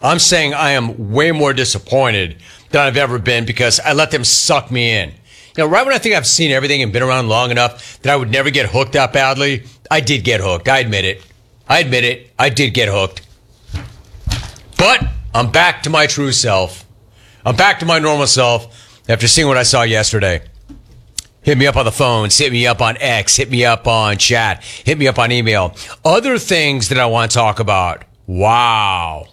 I'm saying I am way more disappointed than I've ever been because I let them suck me in. Right when I think I've seen everything and been around long enough that I would never get hooked that badly, I did get hooked. I admit it. I did get hooked. But I'm back to my true self. I'm back to my normal self after seeing what I saw yesterday. Hit me up on the phones, hit me up on X, hit me up on chat, hit me up on email. Other things that I want to talk about. Wow.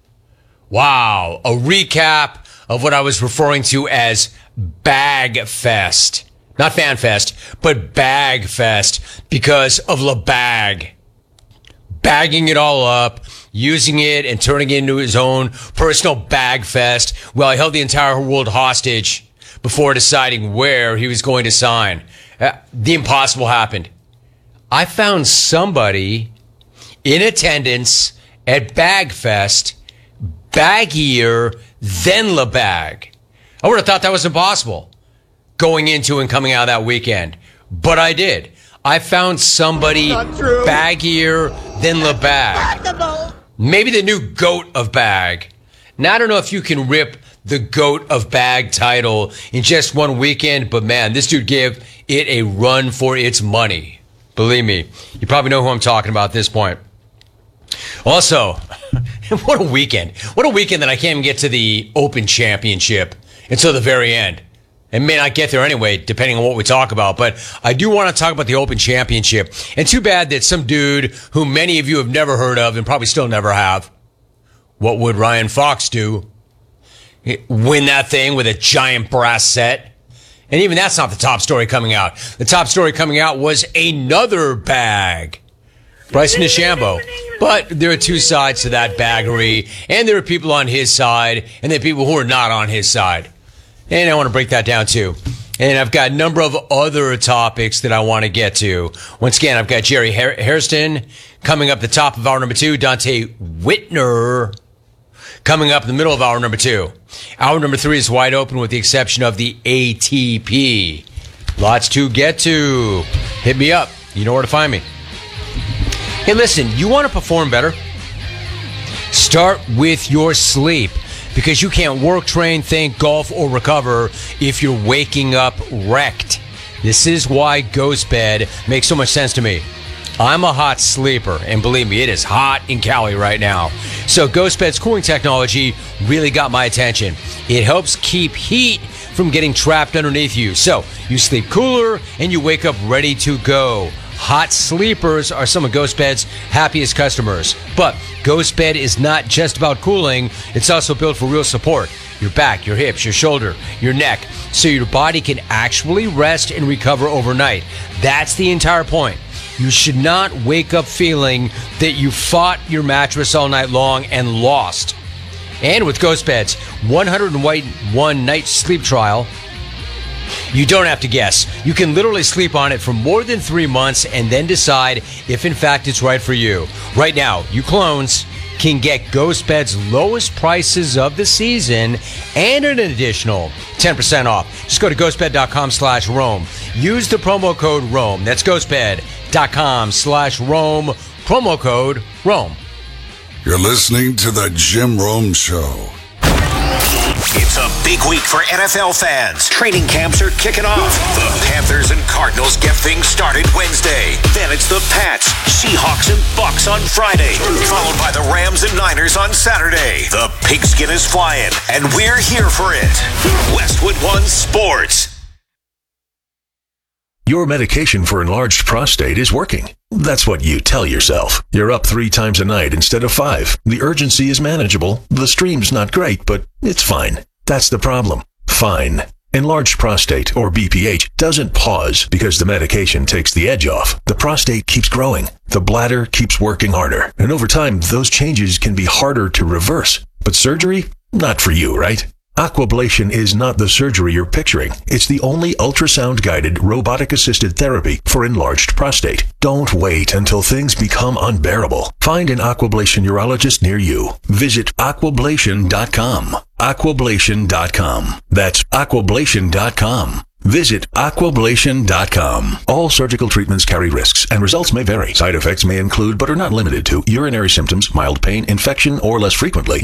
A recap of what I was referring to as Bag Fest. Not Fan Fest, but Bag Fest because of LeBag. Bagging it all up, using it and turning it into his own personal Bag Fest. Well, he held the entire world hostage before deciding where he was going to sign. The impossible happened. I found somebody in attendance at Bag Fest baggier than LeBag. I would have thought that was impossible going into and coming out of that weekend. But I did. I found somebody baggier than LeBag. Maybe the new GOAT of Bag. Now, I don't know if you can rip the GOAT of Bag title in just one weekend, but man, this dude gave it a run for its money. Believe me, you probably know who I'm talking about at this point. Also, what a weekend. What a weekend that I can't even get to the Open Championship until the very end. And may not get there anyway, depending on what we talk about. But I do want to talk about the Open Championship. And too bad that some dude who many of you have never heard of and probably still never have. What would Ryan Fox do? Win that thing with a giant brass set? And even that's not the top story coming out. The top story coming out was another bag. Bryson DeChambeau. But there are two sides to that baggery. And there are people on his side. And there are people who are not on his side. And I want to break that down too. And I've got a number of other topics that I want to get to. Once again, I've got Jerry Hairston coming up the top of hour number 2. Dante Whitner coming up in the middle of hour number 2. Hour number 3 is wide open with the exception of the ATP. Lots to get to. Hit me up. You know where to find me. Hey, listen, you want to perform better? Start with your sleep. Because you can't work, train, think, golf, or recover if you're waking up wrecked. This is why Ghost Bed makes so much sense to me. I'm a hot sleeper, and believe me, it is hot in Cali right now. So Ghost Bed's cooling technology really got my attention. It helps keep heat from getting trapped underneath you. So you sleep cooler, and you wake up ready to go. Hot sleepers are some of Ghost Bed's happiest customers. But Ghost Bed is not just about cooling. It's also built for real support. Your back, your hips, your shoulder, your neck. So your body can actually rest and recover overnight. That's the entire point. You should not wake up feeling that you fought your mattress all night long and lost. And with Ghost Bed's 101 night sleep trial, you don't have to guess. You can literally sleep on it for more than 3 months and then decide if in fact it's right for you. Right now, you clones can get Ghost Bed's lowest prices of the season and an additional 10% off. Just go to ghostbed.com/Rome. Use the promo code Rome. That's ghostbed.com/Rome. Promo code Rome. You're listening to the Jim Rome Show. It's a big week for NFL fans. Training camps are kicking off. The Panthers and Cardinals get things started Wednesday. Then it's the Pats, Seahawks, and Bucks on Friday. Followed by the Rams and Niners on Saturday. The pigskin is flying, and we're here for it. Westwood One Sports. Your medication for enlarged prostate is working. That's what you tell yourself. You're up 3 times a night instead of 5. The urgency is manageable. The stream's not great, but it's fine. That's the problem. Fine. Enlarged prostate, or BPH, doesn't pause because the medication takes the edge off. The prostate keeps growing. The bladder keeps working harder. And over time, those changes can be harder to reverse. But surgery? Not for you, right? Aquablation is not the surgery you're picturing. It's the only ultrasound-guided, robotic-assisted therapy for enlarged prostate. Don't wait until things become unbearable. Find an Aquablation urologist near you. Visit aquablation.com. Aquablation.com. That's aquablation.com. Visit aquablation.com. All surgical treatments carry risks, and results may vary. Side effects may include, but are not limited to, urinary symptoms, mild pain, infection, or less frequently,